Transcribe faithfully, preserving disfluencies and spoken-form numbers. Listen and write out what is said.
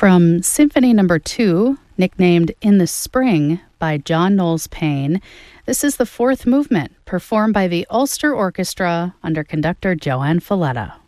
From Symphony Number Two, nicknamed In the Spring by John Knowles Payne, this is the fourth movement, performed by the Ulster Orchestra under conductor Joanne Falletta.